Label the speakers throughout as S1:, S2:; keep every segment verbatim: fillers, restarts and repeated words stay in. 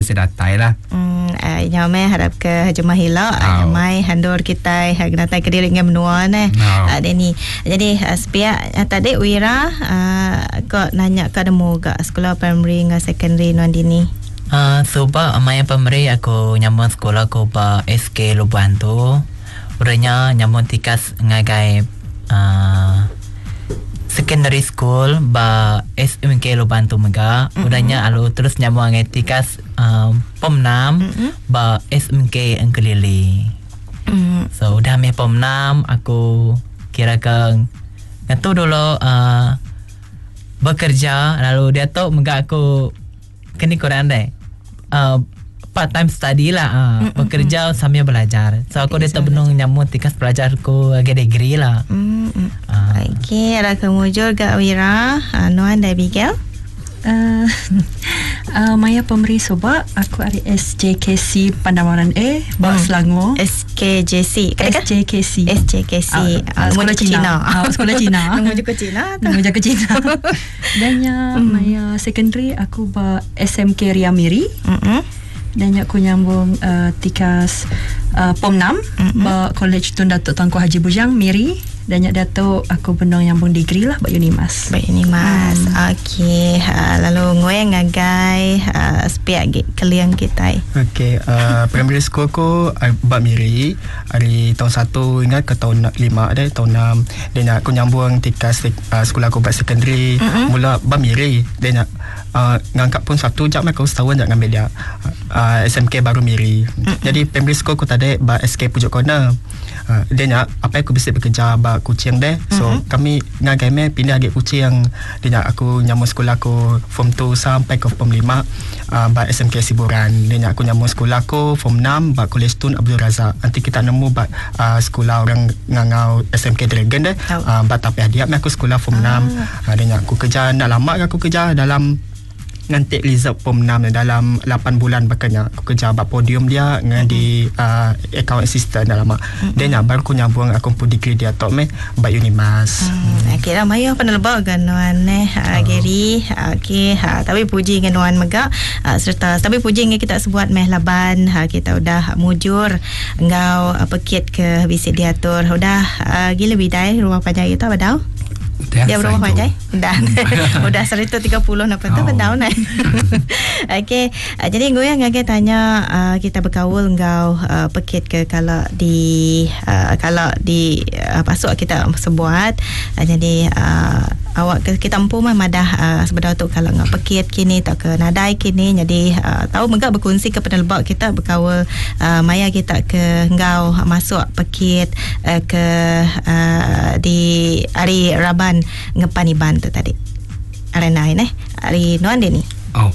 S1: bisa datai lah.
S2: Hmm, uh, nyamai harap ke Haji Mahila, oh. Nyamai handor kita hagnatai ke diri ngam nuan eh. Oh. Uh, ni. Jadi uh, sepiak uh, tadi Wira uh, kau nanya ke demo ke sekolah primary dengan secondary nuan dini.
S3: Uh, so ba amai primary aku nyambung sekolah ko ba S K Luban tu. Uranya nyambung tikas ngagai uh, secondary school ba S M K Luban tu mega. Mm-hmm. Uranya alu terus nyambung ngagai tikas um, pom enam mm-hmm. ba S M K Engkelili. Mm-hmm. So udah me pom enam aku kira ke ngatu dulu uh, bekerja lalu dia tu mega aku kini kurang deh uh, part time study lah uh, mm, bekerja mm, sambil belajar. So aku okay, dia tak benung nyamuk tikas belajar aku agak degree lah.
S2: Mm, mm. Uh. Okay, ada kemujur Kak Wira, uh, Nuan dan Abigail.
S4: Uh, uh, Maya pemberi soba aku ada S J K C Pandamaran A bawa hmm. Selangor.
S2: S K J C
S4: S J K C
S2: S J K C uh, uh,
S4: sekolah Cina. Ah uh, sekolah Cina.
S2: Nama juga Cina.
S4: Nama juga Cina. Dan ya hmm. Maya secondary aku bawa S M K Riamiri. Mm-hmm. Dan ya aku nyambung uh, tikas uh, pom enam mm-hmm. bawa College Tun Datuk Tangku Haji Bujang Miri. Dan ya Datuk aku benong nyambung degree lah Bak Unimas.
S2: Bak Unimas. Hmm. Okey, uh, lalu ngoy ngagai uh, sepiak kalian kita.
S5: Okey, uh, primary school ko uh, Bak Miri dari tahun satu ingat ke tahun lima deh, tahun enam. Dan aku nyambung tikas uh, sekolah aku Bak secondary mm-hmm. mula Bak Miri. Dan uh, ngangkat pun satu jam aku setahun jak ngambil dia. Uh, S M K baru Miri. Mm-hmm. Jadi primary school ko tadi Bak S K Pujuk Corner. Uh, dia nak apa aku bisa bekerja ba Kuching deh. So mm-hmm. kami ngagai me pindah ke Kuching. Dia nak aku nyambung sekolah aku form dua sampai ke form lima uh, ba S M K Siburan. Dia nak aku nyambung sekolah aku form enam ba College Tun Abdul Razak. Nanti kita nemu ba uh, sekolah orang ngangau S M K Dragon deh. Oh. Uh, ba tapi dia aku sekolah form enam. Uh, dia nak aku kerja nak lama aku kerja dalam nanti result form enam dalam lapan bulan bakanya aku kerja bak podium dia dengan mm-hmm. di uh, account assistant dalam mm-hmm. dia nak baru aku nyambung aku pun degree dia tok me Bak Unimas.
S2: Hmm. Okey lah Maya penelbak kan Nuan eh uh, Gary. Okey ha tapi puji dengan Nuan mega uh, serta tapi puji dengan kita sebuat meh laban ha, kita udah mujur engau uh, pekit ke visit diatur udah uh, gila bidai rumah panjang kita badau. Dia berapa panjang? Dah. Udah seratus tiga puluh apa tu tahun dah. Okey. Uh, jadi gue yang ngage tanya uh, kita berkaul engkau uh, pekit ke kalau di uh, kalau di uh, pasuk kita sebuat uh, jadi uh, awak ke, kita empu mah madah uh, sebenar tu kalau ngau pekit kini tak ke nadai kini jadi uh, tahu megak berkongsi ke penelbak kita berkaul uh, maya kita ke engkau masuk pekit uh, ke uh, di hari Raban ngepani bantu tadi. Arena ini, hari Nuan Deni.
S1: Oh,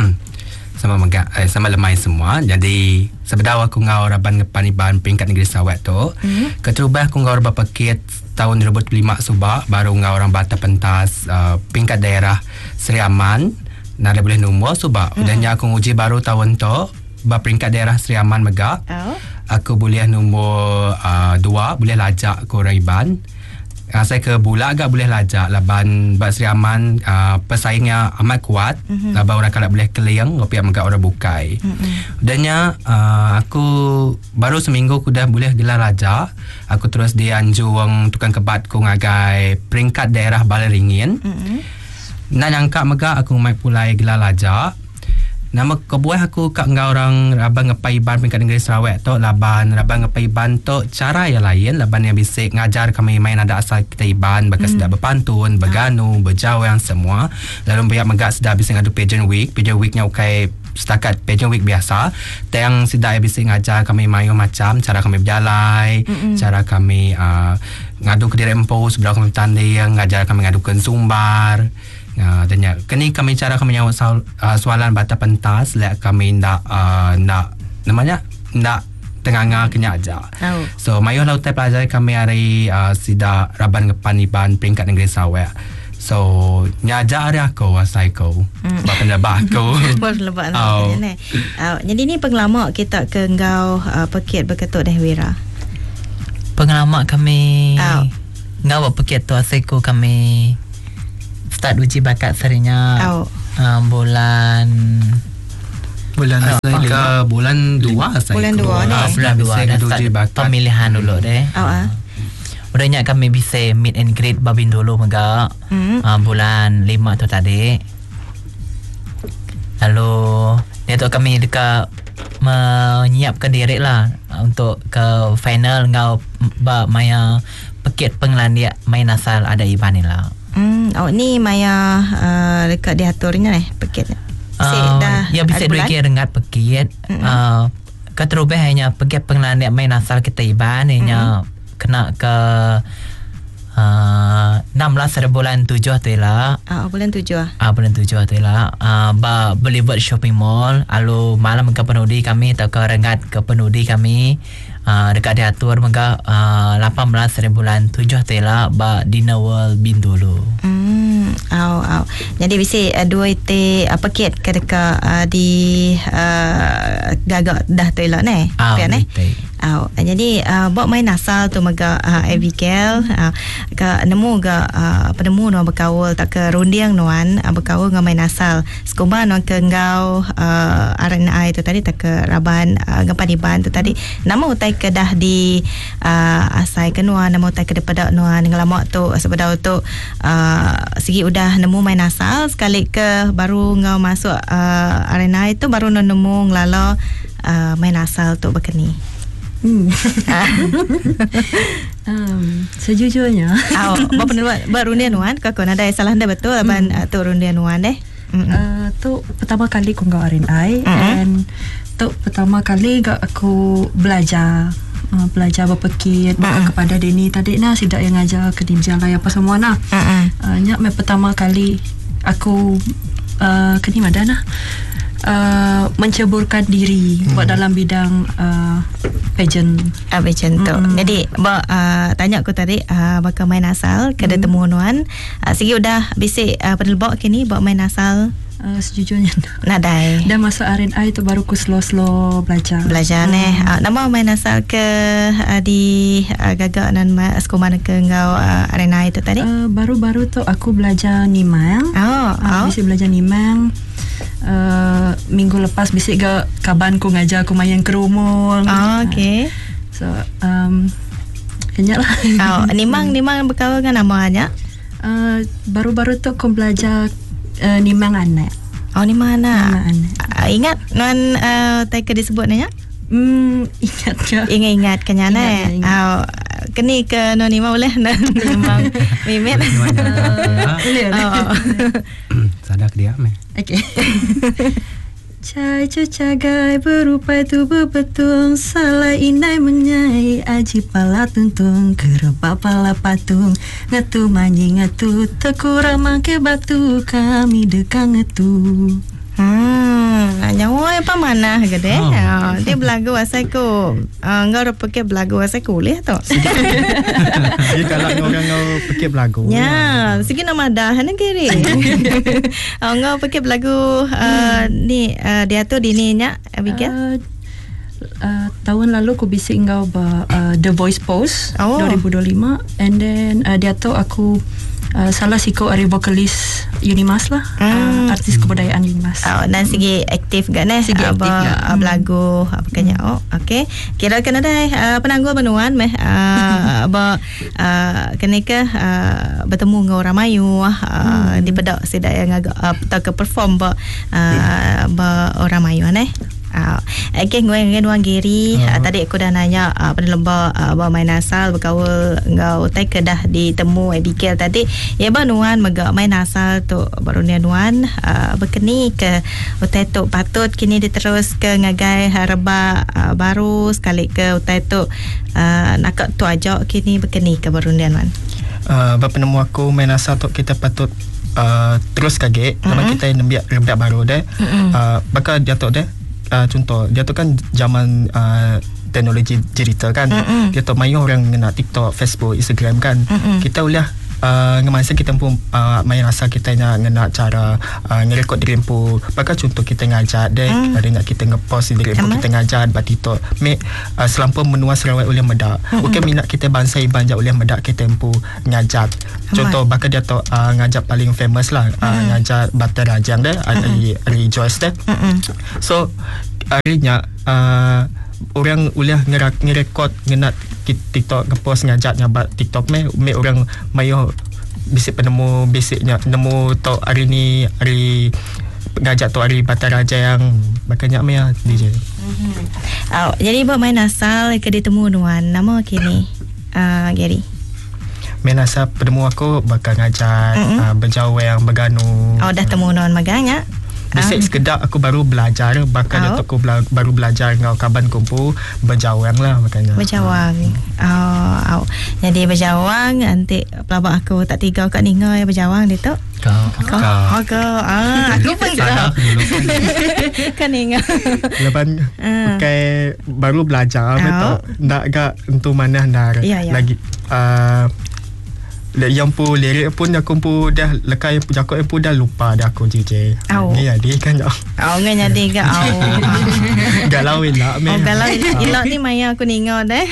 S1: sama megak, eh, sama lemai semua. Jadi sebenarnya aku ngau Raban ngepani ban peringkat negeri Sarawak tu. Mm-hmm. Keterubah aku ngau Raban Pekit tahun dua ribu lima subak baru ngau orang Bata Pentas uh, peringkat daerah Seri Aman. Nada boleh nombor subak. Mm-hmm. Dan aku uji baru tahun tu ba peringkat daerah Seri Aman megak. Oh. Aku boleh nombor uh, dua, boleh lajak ke Raiban. Uh, saya ke Bula agak boleh lajak laban Bak Seri Aman uh, pesaingnya amat kuat. Mm-hmm. Laban orang kalau boleh keliang tapi agak orang bukai. Mm-hmm. Dannya uh, aku baru seminggu aku dah boleh gelar lajak. Aku terus dianjung tukang kebat ku ngagai peringkat daerah Balaringin. Mm-hmm. Nak nyangka mega aku mai pulai gelar lajak. Nama kebuah aku kat ngau orang Rabang ngepai ban peringkat negeri Sarawak tu laban Rabang ngepai ban tu cara yang lain laban yang bisik ngajar kami main ada asal kita iban bagai mm. sedap berpantun berganu berjawang semua lalu banyak megak sedap bisik ngadu pageant week pageant weeknya ukai setakat pageant week biasa yang sedap bisik ngajar kami main macam cara kami berjalai mm-mm. cara kami uh, ngadu ke diri empu sebelum kami tanding ngajar kami ngadukan sumbar. Uh, dan ya, kini kami cara kami jawab soal, uh, soalan Bata Pentas lek kami nak uh, nak namanya nak tengah-tengah kena aja. Oh. So mayuh lau tai pelajar kami hari uh, sida Raban ngepaniban peringkat negeri Sarawak. So nyaja hari aku asai ko. Mm. Sebab pendapat aku.
S2: Sebab pendapat oh. ni. Uh, jadi ni pengalaman kita ke engkau uh, pekit berketuk dah Wira.
S3: Pengalaman kami oh. ngau pekit tu asai ko kami start uji bakat serinya oh. uh, bulan
S5: Bulan
S1: Saya ke bulan dua saya
S2: Bulan
S1: keluar.
S2: dua,
S1: Ah,
S2: deh.
S3: Bulan dua
S1: Saya
S3: dah
S1: uji
S3: start
S1: bakat.
S3: pemilihan dulu deh.
S2: Oh, ah.
S3: Udahnya kami bisa meet and greet babin dulu mega
S2: Hmm.
S3: uh, bulan lima tu tadi. Lalu dia tu kami dekat menyiapkan diri lah untuk ke final ngau ba maya pekit pengelandia main asal ada iban ni lah.
S2: Hmm, oh ni Maya uh, dekat diaturnya eh paketnya.
S3: Uh, ya bisa dua kira rengat pekit. Uh, keterubah hanya pekit pengelandia main asal kita iban hanya kena ke uh, enam belas bulan tujuh tu lah.
S2: Ah, bulan tujuh ah.
S3: Ah bulan tujuh tu lah. Uh, ba beli buat shopping mall. Lalu malam ke penudi kami atau ke rengat ke penudi kami. Uh, dekat diatur maka uh, lapan belas bulan tujuh tu lah ba dinner world bin dulu.
S2: Hmm, au au. Jadi bisa uh, dua ite uh, paket ke dekat uh, di uh, gagak dah tu lah ne.
S3: Ah,
S2: Pian, eh?
S3: betul.
S2: Oh, jadi uh, buat main asal tu mega uh, Abigail uh, ke nemu ga uh, penemu no berkawal tak ke rundiang nuan uh, berkawal ngau main asal sekuba no ke ngau uh, R N I tu tadi tak ke raban uh, ngapaniban tu tadi nama utai ke dah di uh, asai ke nuan nama utai ke depada nuan ngelamak tu sebedau tu uh, segi udah nemu main asal sekali ke baru ngau masuk uh, R N I tu baru no nemu ngelala uh, main asal tu berkeni.
S4: Hmm. um, sejujurnya
S2: Oh, bapa buat buat rundian wan kakak ada salah anda betul aban hmm. tu rundian wan deh.
S4: uh, tu pertama kali aku ngau R N I
S2: Mm-hmm.
S4: and tu pertama kali gak aku belajar uh, belajar berpekit mm-hmm. kepada Deni tadi nah sidak yang ngajar ke Dinjala apa semua nah.
S2: Mm-hmm.
S4: Uh, nyak me pertama kali aku uh, ke ni mana nah. Uh, menceburkan diri hmm. buat dalam bidang uh, pageant.
S2: Ah, macam tu.
S4: Mm-mm.
S2: Jadi, ba uh, tanya aku tadi uh, bakal main asal kada
S4: Mm.
S2: temu nuan. Uh, segi udah bisik uh, penelbok kini buat main asal
S4: Uh, sejujurnya
S2: nadai.
S4: dah masuk R N I tu baru aku slow-slow belajar.
S2: Belajar
S4: Hmm.
S2: neh. Uh, nama main asal ke uh, di uh, gagak dan ma- sekolah ke ngau uh, R N I tu tadi.
S4: Uh, baru-baru tu aku belajar Nimang.
S2: Oh,
S4: Uh,
S2: oh.
S4: bisik belajar Nimang. Uh, minggu lepas bisik ke kaban ku ngajar aku main kerumul.
S2: Oh, okey.
S4: So um, kenyak lah.
S2: Oh, nimang nimang berkawan dengan namanya.
S4: Uh, baru-baru tu aku belajar uh, Nimang anak.
S2: Oh, ni mana?
S4: Nimang anak.
S2: Uh, ingat nuan uh, taika disebut nanya?
S4: Hmm, ingat ke?
S2: Ingat-ingat kenyana
S4: Ingat,
S2: eh.
S4: ingat.
S2: Oh, keni ke non lima boleh non lima mimet.
S4: Boleh, boleh.
S2: Oh.
S1: Sadak dia meh.
S4: Okay. Cai cagai berupa tu bebetung salah inai menyai aji pala tuntung kereba pala patung ngatu manyi ngatu tekura mangke batu kami dekang ngatu.
S2: Hmm, nyawa apa mana gede?
S1: Oh.
S2: Oh, dia belagu asai ku. Uh, engkau dah pakai belagu asai kuliah tu.
S5: Jadi kalau orang ngau pekit belagu.
S2: Ya, segi nama dah ni kiri. Oh, engkau pakai belagu uh, ni uh, dia tu di ni nya Abigail.
S4: Uh, uh, tahun lalu aku bisik engkau ba, uh, The Voice Post
S2: Oh.
S4: dua ribu dua puluh lima and then uh, dia tu aku uh, salah siko ari vokalis Unimas lah.
S2: Hmm.
S4: Uh, artis kebudayaan Unimas.
S2: Oh, dan segi aktif kan eh?
S4: Segi aktif, ya.
S2: uh, belagu apa kanya. Oh, okey. Kira kena dah uh, penangguh benuan meh uh, ba uh, kena ke uh, bertemu dengan orang Melayu uh,
S4: Hmm.
S2: di pedak sedak yang agak uh, tak ke perform ba uh, ba orang Melayu eh. Uh, okay, gue dengan Wan Giri uh, tadi aku dah nanya uh, pada lembah uh, bawa main asal berkawal ngau tai kedah ditemu Abigail tadi ya ba nuan mega main asal tu baru ni nuan uh, berkeni ke utai tu patut kini diterus ke ngagai harba uh, baru sekali ke utai tu uh, nak tu ajak kini berkeni ke baru ni nuan.
S5: Uh, bapa nemu aku main asal tu kita patut uh, terus kaget mm-hmm. Nama kita yang nembiak redak baru deh. Mm-hmm. Uh, bakal dia tu deh. Uh, contoh dia tu kan zaman uh, teknologi digital kan. Mm-hmm. Dia tu main orang nak TikTok, Facebook, Instagram kan. Mm-hmm. Kita ulah uh, ngemasa kita pun uh, main rasa kita nak ngena cara uh, ngerekod diri pun bakal contoh kita ngajar dek mm. ada nak kita ngepost diri pun kita ngajar batito me uh, selampau menua Sarawak oleh medak mm-hmm. okey minat kita bangsa iban jak oleh medak kita pun ngajar contoh bakal dia tu uh, ngajar paling famous lah uh, mm. ngajar Batar Rajang deh ari ari Joyce deh mm-hmm. so harinya uh, orang ulah ngerak ngerekod ngenat TikTok ngepost ngajak nyabat TikTok me me orang mayo basic penemu basicnya nemu tu hari ni hari ngajak tu hari Batar Raja yang makanya me ya D J.
S2: Mm-hmm. Oh, jadi buat main asal ke ditemu nuan nama kini uh, Gary.
S5: Main asal penemu aku bakal ngajak mm-hmm. uh, berjauh yang berganu.
S2: Oh dah temu nuan maganya.
S5: Basic um. sekedar aku baru belajar bakal oh. datuk aku bela- baru belajar ngau kaban kumpu berjawang lah makanya.
S2: Berjawang. Oh, oh. Jadi berjawang nanti pelabak aku tak tiga kat ninga ya berjawang dia tu.
S3: Kau.
S2: Kau. Oh, kau. Ah, aku pun kau. Kan ninga.
S5: Lepas pakai baru belajar betul. Nak gak untuk mana dah
S2: ya, ya.
S5: lagi uh, yang pun lirik pun aku pun dah lekai jakut pun dah lupa dah aku J J.
S2: Oh.
S5: Ni jadi kan tak.
S2: Oh ngan jadi ke oh.
S5: Galau elak me.
S2: Oh galau elak ni maya aku ninga deh.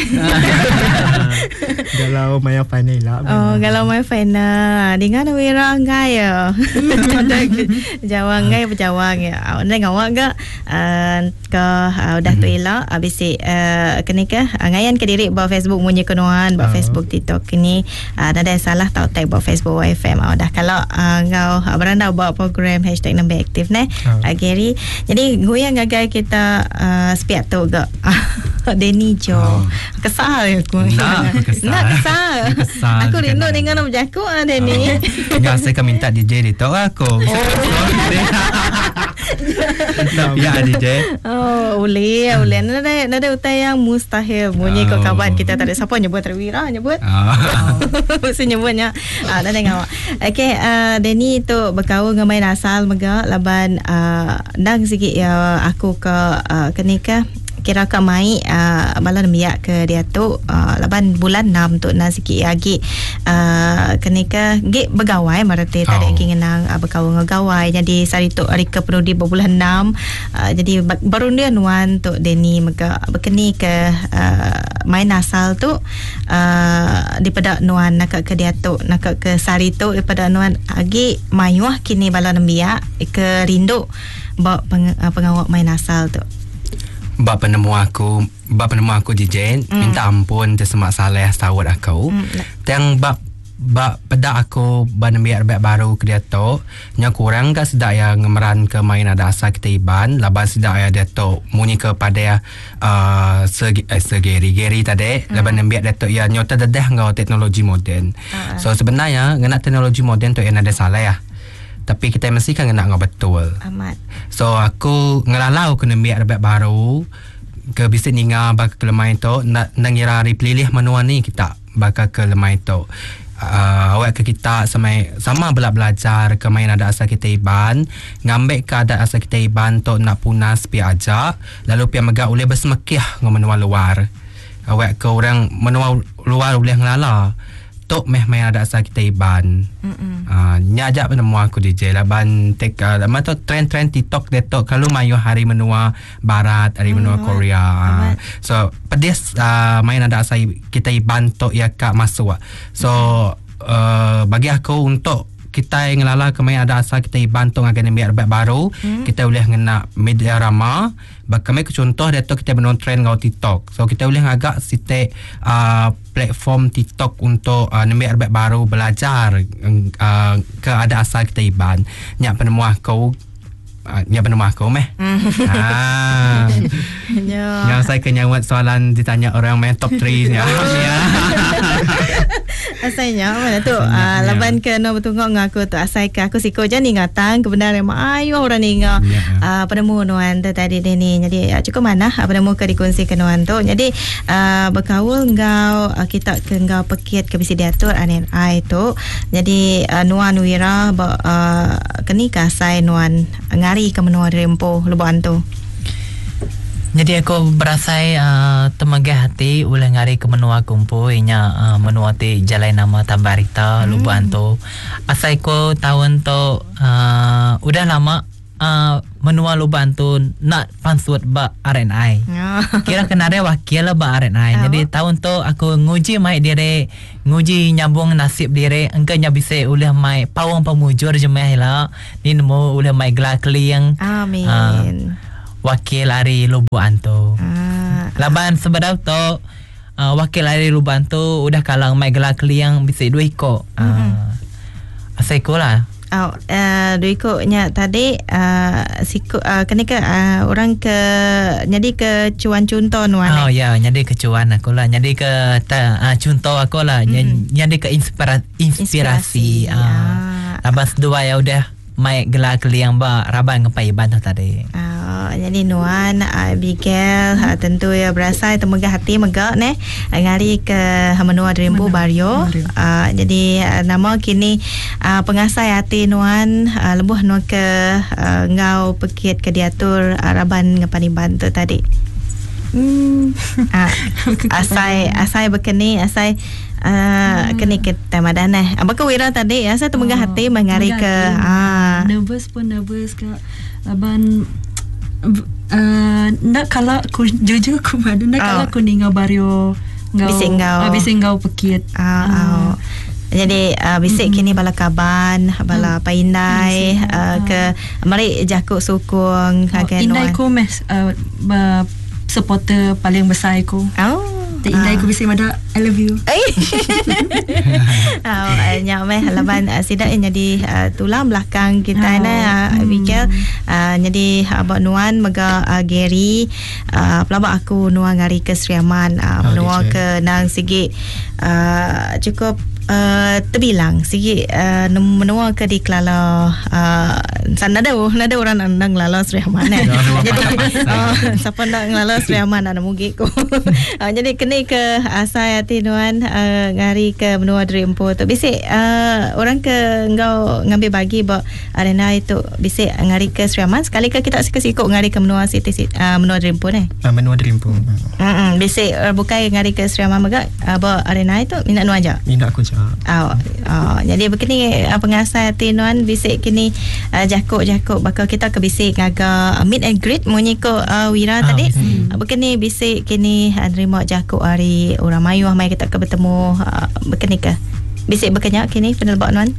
S5: Galau maya final elak.
S2: Oh galau maya final. Dengan wira ngaya. Jawang ngaya berjawang ya. Anda ngawak ke ke udah tu elak habis uh, kena ke ngayan ke diri bawa Facebook munyi kenuan bawa Facebook TikTok ni ada salah tau tag buat Facebook Y F M. Oh, dah kalau uh, kau uh, beranda buat program hashtag Nembe Aktif ni uh. uh, Gary jadi goyang gagal kita uh, spiat tu ke Denny Jo oh. kesal aku
S1: nak kesal
S2: nak kesal, kesal aku rindu dengan nama jaku ah Denny
S1: enggak saya kan minta D J dia tahu aku ya D J
S2: oh boleh boleh nada nada utai yang mustahil bunyi oh. kau kawan kita tak ada siapa nyebut terwira nyebut oh. mesti nyebutnya ah dah tengok okey uh, Denny tu berkawan dengan main asal mega laban uh, dang sikit ya aku ke uh, kenika kira ke mai uh, bala biak ke dia tu uh, laban bulan enam tu nak sikit lagi uh, kenika ge bergawai marate tadi oh. kingenang uh, berkawan ngegawai jadi sari tu hari ke perlu di bulan enam uh, jadi baru dia nuan tu Denny mega berkeni ke uh, main asal tu uh, daripada nuan nak ke dia tu nak ke sari tu daripada nuan lagi mayuah kini bala biak ke rindu bawa peng, uh, pengawak main asal tu.
S1: Bap penemu aku bap penemu aku J J mm. minta ampun tersemak salah sawat aku mm. tang bap bap pedak aku ban biar baik baru ke dia tu nya kurang ke sedak ya ngemeran ke main ada asa kita iban laban sedak ya dia tu munyi kepada uh, segi eh, segeri geri tadi mm. laban biar dia tu ya nyota dedah ngau teknologi moden uh. so sebenarnya ngena teknologi moden tu yang ada salah ya tapi kita mesti kan nak ngau betul
S2: amat
S1: so aku ngelalau kena biar baik baru ke bisik ninga bakal ke lemai tu nak nangira repilih menua ni kita bakal ke lemai tu uh, awak ke kita sama sama belak belajar ke main ada asal kita iban ngambil ke ada asal kita iban tu nak punas pi aja lalu pi megak boleh bersemekih ngau menua luar awak ke orang menua luar boleh ngelala tok meh main ada asal kita iban uh, nyajak penemu aku D J laban tek uh, lama tu trend-trend TikTok detok kalau mayu hari menua barat hari menua mm, Korea uh, so pedis uh, main ada asal kita iban tok ya kak masuk so uh, bagi aku untuk kita yang ngelala kemain ada asal kita bantu ngagan biar baru hmm. kita boleh ngena media rama bakal ke contoh dia tu kita benon trend ngau TikTok so kita boleh ngagak site uh, platform TikTok untuk uh, biar baru belajar uh, ke ada asal kita iban nyak penemu aku uh, nyak penemu aku meh ah yang saya kenyawat soalan ditanya orang main top tiga nya
S2: asalnya mana tu uh, laban ke no betul ngau aku tu asal ke aku siko je ni ngatang kebenaran mak ayo orang ni ngau uh, pada mu nuan tu tadi ni jadi uh, cukup mana uh, pada mu ke dikongsi ke nuan tu jadi uh, berkaul ngau uh, kita ke ngau pekit ke bisi diatur anen ai tu jadi uh, nuan wira uh, keni ka sai nuan ngari ke menua rempo leban tu
S3: Jadi aku berasa uh, tenaga hati ulah ngari ke menua kumpul inya uh, menua ti jalai nama Tambarita hmm. Lubuan tu. Asai ko tahun tu uh, udah lama uh, menua Lubuan tu nak pansut ba R N I. Oh. Kira kenare wakil ba R N I. Oh. Jadi tahun tu aku nguji mai dire nguji nyambung nasib dire engkanya bisa ulah mai pawang pemujur jemaah lah. Ni nemu ulah mai gelak kliang.
S2: Amin. Uh,
S3: wakil hari Lubuan tu. Ah. Laban sebedau tu uh, wakil hari Lubuan tu udah kalang mai gelak kliang bisa dua iko. Mm-hmm. Uh, asai ko lah.
S2: Oh, uh, dua iko nya tadi uh, siku uh, kena ke uh, orang ke jadi ke cuan contoh nuan.
S3: Oh ya, jadi ke cuan aku lah. Jadi ke ta, uh, contoh aku lah. Mm-hmm. Jadi ke inspira, inspirasi. inspirasi. Uh, ah. Laban sedua ya udah mai gelak kliang ba raban ngepai bantu tadi.
S2: Uh, jadi Nuan, uh, Abigail uh, tentu ya berasa temuga hati megak ne ngari ke menua Dreambu Bario. Uh, jadi uh, nama kini uh, pengasai hati Nuan uh, lebuh nu ke uh, ngau pekit ke diatur uh, raban ngepani bantu tadi. Hmm. uh, asai asai berkeni asai Uh, hmm. kini kita madan eh. Apa wira tadi ya saya temuga oh, hati mengari ke ah
S4: nervous pun nervous ke aban uh, nak kala ku jujur ku madan nak kala ku ninga bario ngau
S2: bising ngau
S4: bising ngau pekit
S2: ah, uh. uh. Jadi uh, bisik mm-hmm. kini bala kaban bala uh, paindai uh, uh, ke mari jakuk sukung
S4: oh, indai ku mes uh, uh, supporter paling besar ku.
S2: Oh.
S4: Tak indai aku bisa mada I love you.
S2: Oh, nya meh laban uh, sidak jadi uh, tulang belakang kita oh. na uh, Abigail uh, jadi abak nuan mega uh, Gary uh, pelabak aku nuan ngari ke Seriaman uh, oh, nuan ke nang sigi uh, cukup Uh, terbilang sikit uh, menua ke di Kelala uh, sana ada ada orang nang lala Seriaman eh. Jadi uh, siapa nak ngelala Seriaman ada mugi ko. uh, jadi kena ke asai hati nuan uh, ngari ke menua Dreampo tu bisik uh, orang ke engkau ngambil bagi ba arena itu bisik ngari ke Seriaman sekali ke kita sikit-sikit ngari ke menua city uh, menua Dreampo ni.
S5: Uh, menua Dreampo.
S2: Hmm bisik uh, bukai ngari ke Seriaman megak uh, ba arena itu minat nu aja.
S5: Minat aku je.
S2: Oh, oh, jadi begini uh, pengasai hati nuan bisik kini uh, jakuk-jakuk bakal kita ke bisik ngaga uh, meet and greet munyiko uh, Wira oh, tadi uh, begini bisik kini uh, terima jakuk hari orang Mayu mai kita ke bertemu uh, begini ke bisik berkenyak kini penelbak nuan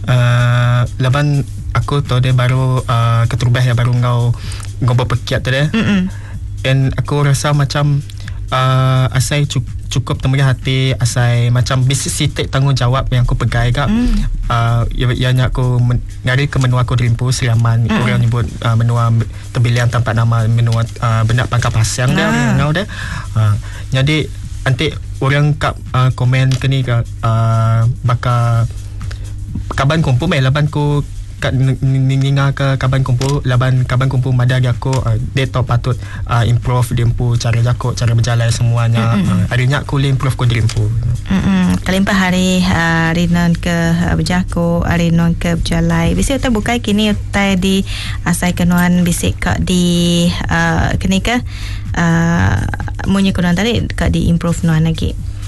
S5: uh, laban aku tu dia baru uh, keterubah ya baru ngau ngau berpekiat tu dia and aku rasa macam uh, asai cukup cukup temuga hati asai macam bisik sitik tanggungjawab yang aku pegai kak mm. uh, ianya aku men, ngari ke menua aku Dreampo Seriaman mm. orang nyebut uh, menua terbilihan tempat nama menua uh, benak pangkal pasang ah. dia ngau dia uh, jadi nanti orang kak uh, komen ke ni ke uh, bakal kaban kumpul mai laban ku kat ninga ke kaban kumpul laban kaban kumpul madari aku uh, dia tahu patut uh, improve Dreampo cara jakuk cara berjalan semuanya mm-hmm. uh, harinya aku boleh improve ke Dreampo
S2: mm-hmm. kalimpah hari hari non ke uh, berjakuk hari non ke berjalan bisik utai bukai kini utai di asai kenuan bisik kak di uh, kini ke uh, munyi kenuan tadi kak di improve nuan lagi.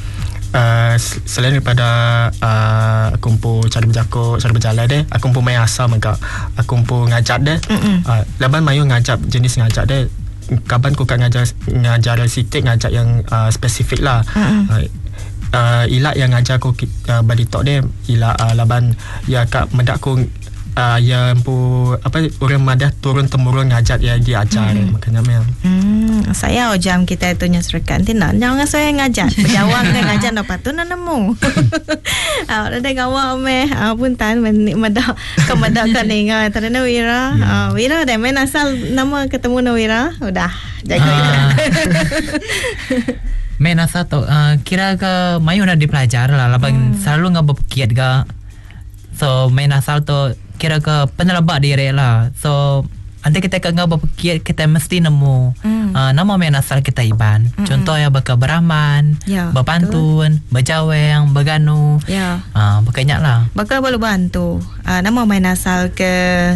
S5: Uh, selain daripada uh, aku pun cara berjakuk cara berjalan dia aku pun main asal maka aku pun ngajak dia uh, laban mayu ngajak jenis ngajak dia kaban aku kat ngajar ngajar sitik ngajak yang uh, spesifik lah uh, uh, ilak yang ngajar aku uh, badi tok dia ilak uh, laban ya kat medak aku uh, yang pu apa orang madah turun temurun ngajak ya dia ajar hmm. makanya memang
S2: hmm, saya jam kita itu nyasrekan tina jangan saya ngajak berjawab kan ngajak dapat tu nak nemu ah ada kawan meh pun tan medak kemedak kan ingat terana Wira yeah. uh, Wira dah main asal nama ketemu na Wira udah jaga uh.
S3: main asal tu uh, kira ke mayu nak dipelajar lah labang hmm. selalu ngapa pekiat ga so main asal tu kira ke penelabak diri lah so Nanti kita ke ngau berpikir kita mesti nemu mm. uh, nama main asal kita iban. Mm-mm. Contoh ya baka beraman,
S2: ya,
S3: berpantun, berjaweng, berganu.
S2: Ya.
S3: Uh, banyak lah.
S2: Baka boleh bantu. Uh, nama main asal ke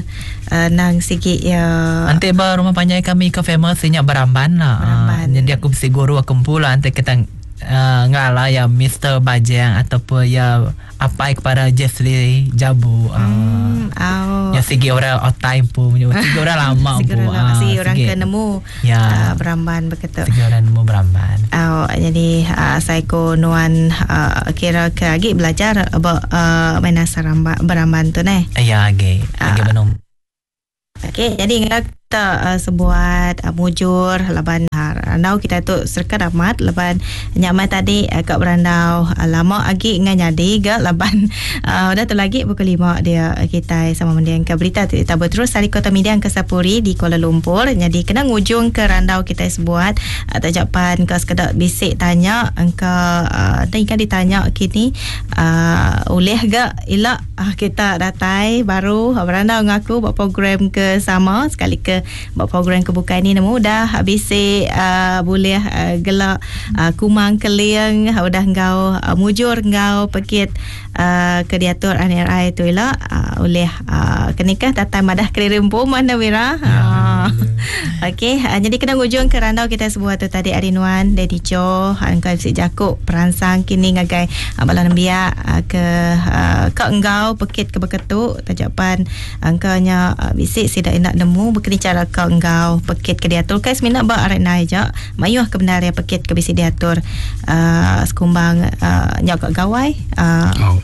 S2: uh, nang sikit ya.
S3: Nanti bar rumah panjang kami ke famous nya beramban lah.
S2: Beramban.
S3: Uh, jadi aku mesti guru aku pula nanti kita uh, ngalah ya mister Bajang ataupun ya apa kepada Jesli Jabu. Uh,
S2: hmm, oh.
S3: Ya segi orang on time pun, segi orang lama
S2: segi
S3: pun.
S2: Orang lama, segi orang
S3: segi,
S2: ke nemu
S3: ya,
S2: uh, beramban begitu.
S3: Segi orang nemu beramban.
S2: Oh, jadi uh, saya ko nuan uh, kira ke lagi belajar about uh, main asal beramban tu ne.
S3: Ya, age, age uh, benung.
S2: Okey, jadi kita uh, sebuat uh, mujur laban randau kita tu serka damat laban nyaman tadi uh, kat berandau uh, lama lagi ngan jadi ke laban uh, dah tu lagi pukul lima dia uh, kita sama mendiang ke berita kita berterus dari Kota Midiang ke Sapuri di Kuala Lumpur. Jadi kena ngujung ke randau kita sebuat uh, tajapan ke sekedar bisik tanya engka uh, dan ikan ditanya kini uh, oleh ke ilak uh, kita datai baru uh, berandau ngaku buat program ke sama sekali ke buat program kebukaan ni nemu dah bisik uh, boleh uh, gelak uh, kumang keliang uh, udah engkau uh, mujur engkau pekit uh, ke diatur N R I tu lah uh, oleh uh, kenikah datang madah kirim pun mana Wira. Ya, uh, okey, uh, jadi kena ngujung ke randau kita sebuah tu tadi Arinuan Daddy Jo engkau bisik jakuk peransang kini ngagai uh, balan biak uh, ke uh, ke engkau pekit ke beketuk tajapan engkau nya uh, bisik tidak nak nemu berkini cara kau engkau pekit ke diatur kais minat ba arena aja mayuh kebenaran pekit ke bisi diatur uh, sekumbang uh, nyok kat gawai uh,
S1: oh.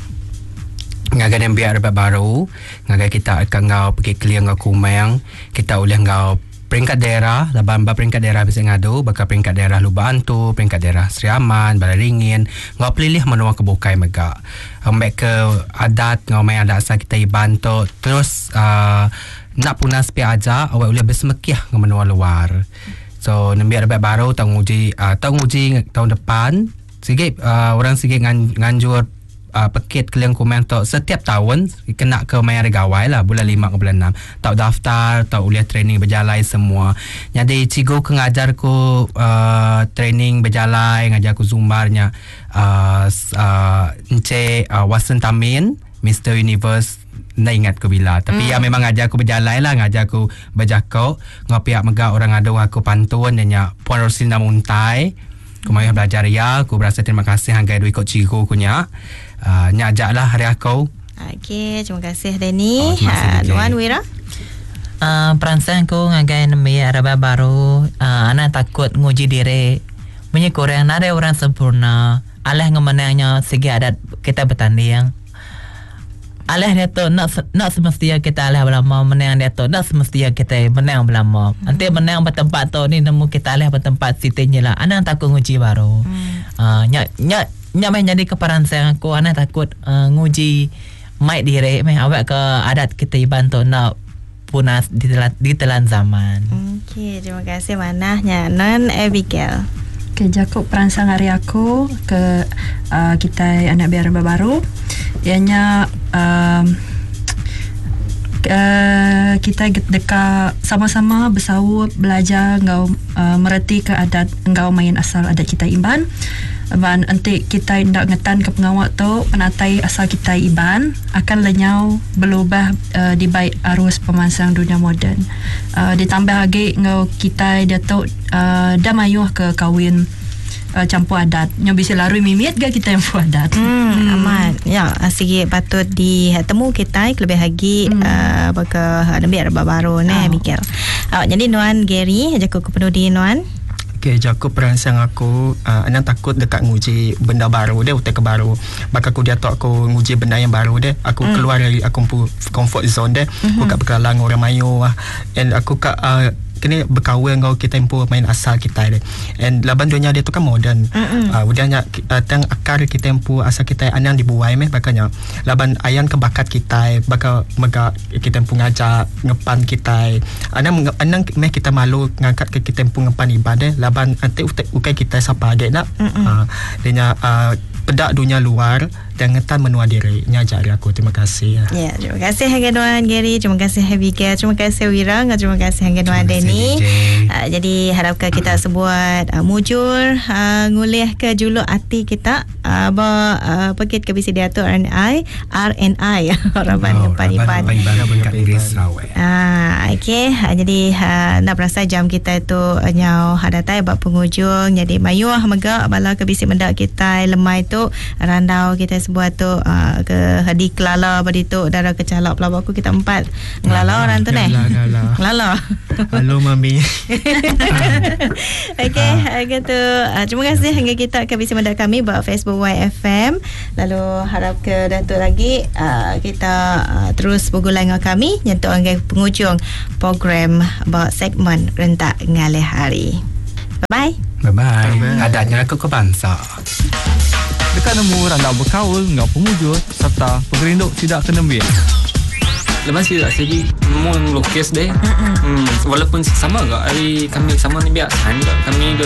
S1: Ngagai dan biar dapat baru ngagai kita akan ngau pergi clear ngau kumang kita oleh ngau peringkat daerah laban ba peringkat daerah bisa ngadu bakal peringkat daerah Lubantu peringkat daerah Seri Aman Balaringin ngau pilih menua kebukai mega ambek ke adat ngau main adat asal kita ibantu terus uh, nak punas pi aja awak boleh bersemekiah ke menua luar. So nembi ada baru tahun uji uh, tahun uji tahun depan sikit uh, orang sikit ngan, nganjur uh, pekit keliang komentar setiap tahun kena ke main regawai lah bulan lima ke bulan enam tak daftar tak boleh training berjalan semua. Jadi cikgu ke ngajar ku uh, training berjalan ngajar ku zumbarnya uh, uh, Encik uh, Wasen Tamin Mister Universe nak ingat ku bila tapi mm. ya memang ngajar aku berjalan lah ngajar aku berjakau ngopi megak orang ada aku pantun dan ya Puan Roslina Muntai aku mahu belajar ya aku berasa terima kasih hanggai dua ikut cikgu ku nya uh, nya ajak lah hari aku.
S2: Okey, terima kasih Deni.
S1: Oh, ha,
S2: Nuan Wira
S3: uh, peransang ku ngagai nemi araba baru uh, anak takut nguji diri punya korang nada orang sempurna alah ngemenangnya segi adat kita bertanding alah dia tu nak nak semestinya kita alah berlama menang dia tu nak semestinya kita menang berlama hmm. nanti menang bertempat tu ni nemu kita alah bertempat sitinya lah anak takut nguji baru hmm. uh, nyak nyak nyak main jadi keperansang aku anak takut uh, nguji mai diri mai awak ke adat kita bantu nak punas ditelan, ditelan zaman.
S2: Okey, terima kasih manahnya Non Abigail.
S4: Okay, Jakob peransang hari aku ke uh, kita anak biar baru ianya um, uh, kita dekat sama-sama bersaut belajar engkau uh, mereti ke adat engkau main asal adat kita Iban dan nanti kita nak ngetan ke pengawak tu penatai asal kita Iban akan lenyau berubah uh, di baik arus pemansang dunia moden uh, ditambah lagi engkau kita dia tu uh, dah mayuh ke kahwin Uh, campur adat yang bisa larui mimit ke kita yang buat adat
S2: hmm, hmm. amat ya sikit patut ditemu kita lebih lagi hmm. uh, baka lebih ada baru ni oh. mikir uh, jadi Nuan Gary jago kepenuh di Nuan.
S5: Okay, Jakob peransang aku uh, anak takut dekat nguji benda baru dia utak baru bakal aku dia tak aku nguji benda yang baru dia aku mm. keluar dari aku comfort zone dia mm-hmm. aku kat berkelang orang mayu uh, and aku kat uh, kena berkawan dengan kita tempoh main asal kita dia and laban dunia dia tu kan moden uh, udahnya uh, tang akar kita tempoh asal kita anang dibuai meh bakanya laban ayan ke bakat kita bakal mega kita tempoh ngajak ngepan kita anang anang meh kita malu ngangkat ke kita tempoh ngepan ibadah laban nanti ukai kita siapa ada nak uh, dia uh, pedak dunia luar dan ngetan menua diri nyajari aku. Terima kasih.
S2: Ya, terima kasih Hangganuan Gary, terima kasih Abigail, terima kasih Wira, terima kasih Hangganuan Denny. Uh, jadi harapkan kita sebuat uh, mujur uh, ngulih ke juluk hati kita uh, ba uh, pakit ke bisi diatur R N I R N I Raban Ngepaniban
S1: kat Negeri Sarawak.
S2: Ah, okey. Uh, jadi uh, nak berasa jam kita tu uh, nyau hadatai bab penghujung. Jadi mayuah mega bala ke bisi mendak kita lemai tu randau kita sebuah tu uh, ke hadi kelala badi tu darah kecalak pelabak aku kita empat ngelala orang tu neh ngelala
S5: halo mami.
S2: okey gitu uh, terima kasih hingga kita ke bisi mendak kami buat Facebook Y F M. Lalu harap ke Datuk lagi uh, kita uh, terus bergulang dengan kami nyentuh anggai penghujung program buat segmen rentak ngalih hari. Bye bye.
S1: Bye bye. Adanya aku ke bangsa.
S6: Dekat nemu randau berkaul, ngau pemujur serta pengerinduk tidak kena biar.
S7: Lepas tidak segi mau lukis deh. Hmm, walaupun sama gak hari kami sama ni biasa juga kami